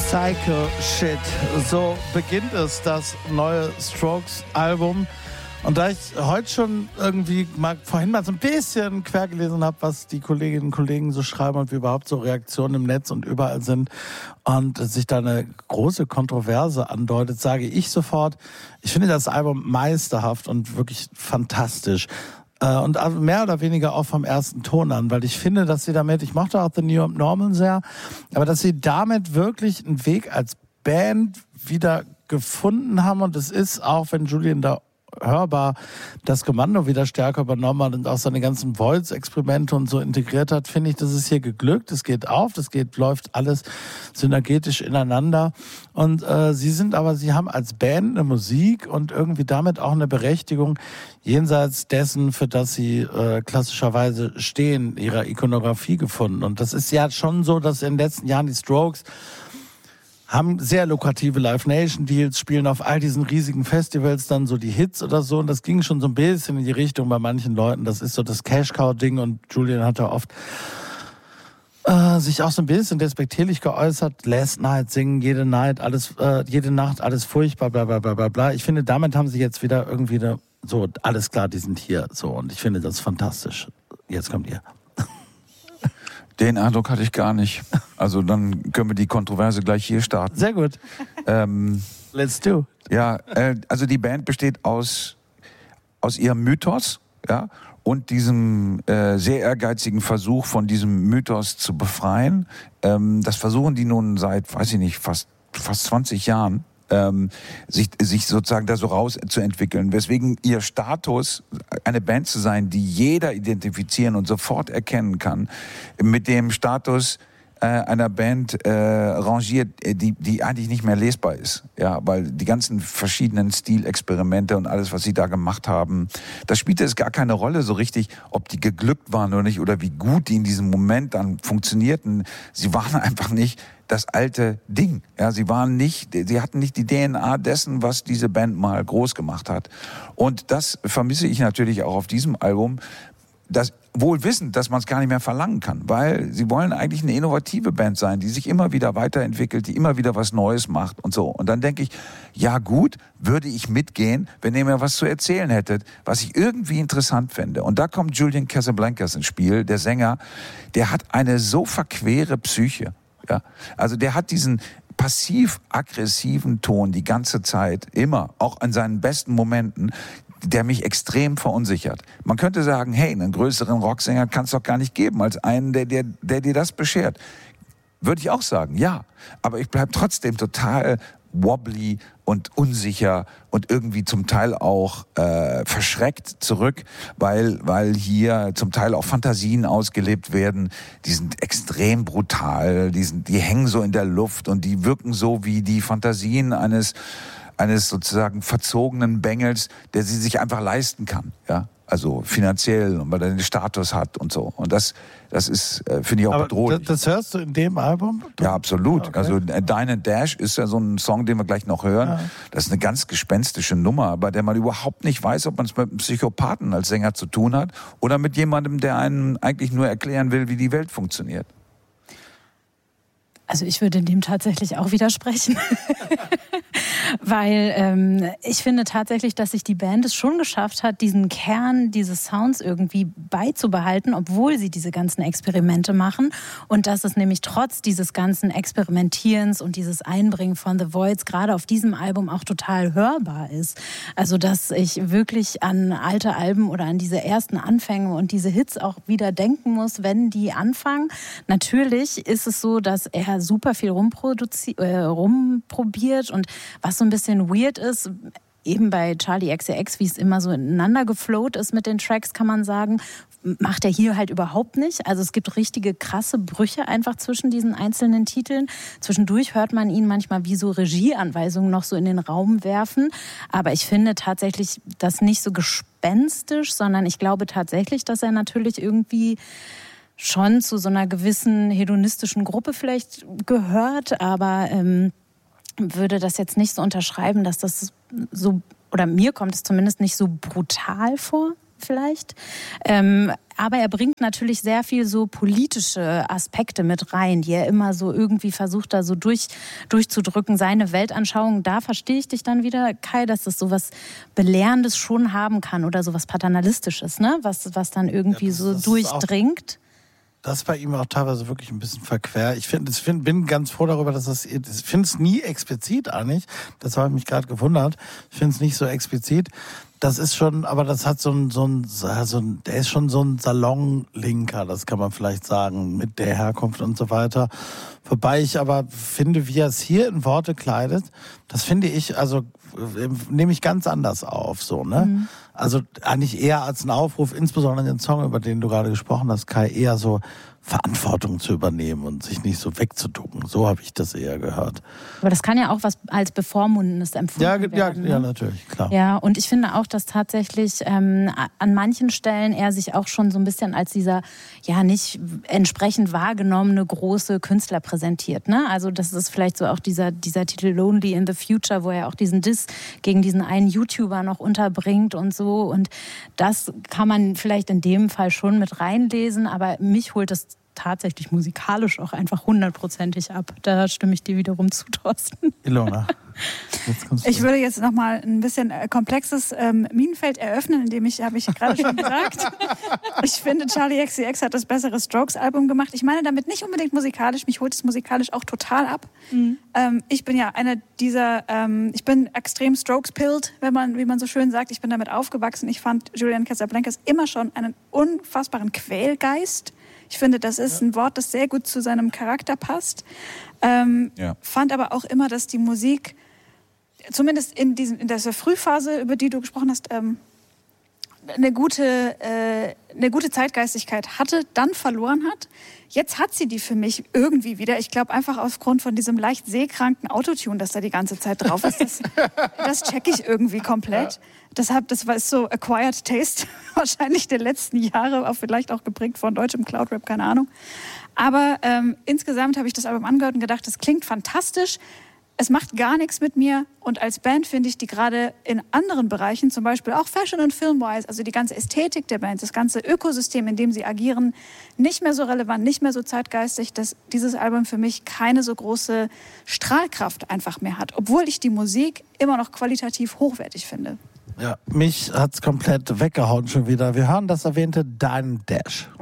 Psycho Shit. So beginnt es, das neue Strokes-Album. Und da ich heute schon irgendwie vorhin mal so ein bisschen quer gelesen habe, was die Kolleginnen und Kollegen so schreiben und wie überhaupt so Reaktionen im Netz und überall sind und sich da eine große Kontroverse andeutet, sage ich sofort, ich finde das Album meisterhaft und wirklich fantastisch. Und mehr oder weniger auch vom ersten Ton an, weil ich finde, dass sie damit, ich mochte auch The New Normal sehr, aber dass sie damit wirklich einen Weg als Band wieder gefunden haben, und es ist auch, wenn Julian da hörbar das Kommando wieder stärker übernommen hat und auch seine ganzen Voice-Experimente und so integriert hat, finde ich, das ist hier geglückt. Es geht auf, läuft alles synergetisch ineinander. Und sie haben als Band eine Musik und irgendwie damit auch eine Berechtigung jenseits dessen, für das sie klassischerweise stehen, ihrer Ikonografie gefunden. Und das ist ja schon so, dass in den letzten Jahren die Strokes haben sehr lukrative Live Nation Deals, spielen auf all diesen riesigen Festivals dann so die Hits oder so. Und das ging schon so ein bisschen in die Richtung bei manchen Leuten. Das ist so das Cash-Cow-Ding. Und Julian hat da oft sich auch so ein bisschen despektierlich geäußert. Last Night singen, jede Nacht alles furchtbar, bla bla bla bla bla. Ich finde, damit haben sie jetzt wieder irgendwie so, alles klar, die sind hier. So, und ich finde das fantastisch. Jetzt kommt ihr. Den Eindruck hatte ich gar nicht. Also dann können wir die Kontroverse gleich hier starten. Sehr gut. Let's do. Ja, also die Band besteht aus ihrem Mythos, ja, und diesem sehr ehrgeizigen Versuch, von diesem Mythos zu befreien. Das versuchen die nun seit, weiß ich nicht, fast 20 Jahren. Sich sozusagen da so rauszuentwickeln, weswegen ihr Status, eine Band zu sein, die jeder identifizieren und sofort erkennen kann, mit dem Status einer Band rangiert, die eigentlich nicht mehr lesbar ist, ja, weil die ganzen verschiedenen Stilexperimente und alles, was sie da gemacht haben, da spielte es gar keine Rolle so richtig, ob die geglückt waren oder nicht oder wie gut die in diesem Moment dann funktionierten. Sie waren einfach nicht das alte Ding. Ja, sie hatten nicht die DNA dessen, was diese Band mal groß gemacht hat. Und das vermisse ich natürlich auch auf diesem Album, das wohl wissend, dass man es gar nicht mehr verlangen kann, weil sie wollen eigentlich eine innovative Band sein, die sich immer wieder weiterentwickelt, die immer wieder was Neues macht und so. Und dann denke ich, ja gut, würde ich mitgehen, wenn ihr mir was zu erzählen hättet, was ich irgendwie interessant fände. Und da kommt Julian Casablancas ins Spiel, der Sänger, der hat eine so verquere Psyche. Ja, also der hat diesen passiv-aggressiven Ton die ganze Zeit, immer, auch in seinen besten Momenten, der mich extrem verunsichert. Man könnte sagen, hey, einen größeren Rocksänger kann es doch gar nicht geben, als einen, der dir das beschert. Würde ich auch sagen, ja. Aber ich bleibe trotzdem total wobbly und unsicher und irgendwie zum Teil auch verschreckt zurück, weil hier zum Teil auch Fantasien ausgelebt werden, die sind extrem brutal, die hängen so in der Luft und die wirken so wie die Fantasien eines sozusagen verzogenen Bengels, der sie sich einfach leisten kann, ja, also finanziell und weil er den Status hat und so. Und das ist, finde ich auch bedrohlich. Das hörst du in dem Album? Ja, absolut. Okay. Also Dine and Dash ist ja so ein Song, den wir gleich noch hören. Ja. Das ist eine ganz gespenstische Nummer, bei der man überhaupt nicht weiß, ob man es mit einem Psychopathen als Sänger zu tun hat oder mit jemandem, der einen eigentlich nur erklären will, wie die Welt funktioniert. Also ich würde dem tatsächlich auch widersprechen, weil ich finde tatsächlich, dass sich die Band es schon geschafft hat, diesen Kern dieses Sounds irgendwie beizubehalten, obwohl sie diese ganzen Experimente machen, und dass es nämlich trotz dieses ganzen Experimentierens und dieses Einbringen von The Voids gerade auf diesem Album auch total hörbar ist. Also dass ich wirklich an alte Alben oder an diese ersten Anfänge und diese Hits auch wieder denken muss, wenn die anfangen. Natürlich ist es so, dass er super viel rumprobiert, und was so ein bisschen weird ist, eben bei Charli XCX, wie es immer so ineinander geflowt ist mit den Tracks, kann man sagen, macht er hier halt überhaupt nicht. Also es gibt richtige krasse Brüche einfach zwischen diesen einzelnen Titeln. Zwischendurch hört man ihn manchmal wie so Regieanweisungen noch so in den Raum werfen. Aber ich finde tatsächlich das nicht so gespenstisch, sondern ich glaube tatsächlich, dass er natürlich irgendwie schon zu so einer gewissen hedonistischen Gruppe vielleicht gehört, aber würde das jetzt nicht so unterschreiben, dass das so, oder mir kommt es zumindest nicht so brutal vor. vielleicht. Aber er bringt natürlich sehr viel so politische Aspekte mit rein, die er immer so irgendwie versucht, da so durchzudrücken. Seine Weltanschauung, da verstehe ich dich dann wieder, Kai, dass das so was Belehrendes schon haben kann oder so was Paternalistisches, ne? Was dann irgendwie so durchdringt. Das ist bei ihm auch teilweise wirklich ein bisschen verquer. Ich bin ganz froh darüber, ich finde es nie explizit eigentlich. Das habe ich mich gerade gewundert. Ich finde es nicht so explizit. Das ist schon, aber das hat der ist schon so ein Salonlinker, das kann man vielleicht sagen, mit der Herkunft und so weiter. Wobei ich aber finde, wie er es hier in Worte kleidet, das finde ich, also nehme ich ganz anders auf, so, ne? Mhm. Also eigentlich eher als ein Aufruf, insbesondere den Song, über den du gerade gesprochen hast, Kai, eher so Verantwortung zu übernehmen und sich nicht so wegzuducken. So habe ich das eher gehört. Aber das kann ja auch was als Bevormundendes empfunden werden. Ja, natürlich, klar. Ja, und ich finde auch, dass tatsächlich an manchen Stellen er sich auch schon so ein bisschen als dieser, ja, nicht entsprechend wahrgenommene große Künstler präsentiert. Ne? Also das ist vielleicht so auch dieser Titel Lonely in the Future, wo er auch diesen Diss gegen diesen einen YouTuber noch unterbringt und so. Und das kann man vielleicht in dem Fall schon mit reinlesen, aber mich holt das tatsächlich musikalisch auch einfach 100%ig ab. Da stimme ich dir wiederum zu, Thorsten. Ilona. Ich würde jetzt noch mal ein bisschen komplexes Minenfeld eröffnen, habe ich gerade schon gesagt. Ich finde, Charli XCX hat das bessere Strokes-Album gemacht. Ich meine damit nicht unbedingt musikalisch, mich holt es musikalisch auch total ab. Mhm. Ich bin ja einer dieser, ich bin extrem Strokes-pilled, wie man so schön sagt. Ich bin damit aufgewachsen. Ich fand Julian Casablancas immer schon einen unfassbaren Quälgeist. Ich finde, das ist ein Wort, das sehr gut zu seinem Charakter passt. Fand aber auch immer, dass die Musik, zumindest in dieser Frühphase, über die du gesprochen hast, eine gute Zeitgeistigkeit hatte, dann verloren hat. Jetzt hat sie die für mich irgendwie wieder. Ich glaube einfach aufgrund von diesem leicht seekranken Autotune, das da die ganze Zeit drauf ist. Das checke ich irgendwie komplett. Das war so acquired taste wahrscheinlich der letzten Jahre, vielleicht auch geprägt von deutschem Cloudrap, keine Ahnung. Aber insgesamt habe ich das Album angehört und gedacht, das klingt fantastisch. Es macht gar nichts mit mir und als Band finde ich die gerade in anderen Bereichen, zum Beispiel auch Fashion- und Film-wise, also die ganze Ästhetik der Band, das ganze Ökosystem, in dem sie agieren, nicht mehr so relevant, nicht mehr so zeitgeistig, dass dieses Album für mich keine so große Strahlkraft einfach mehr hat, obwohl ich die Musik immer noch qualitativ hochwertig finde. Ja, mich hat's komplett weggehauen schon wieder. Wir hören das erwähnte Dime Dash.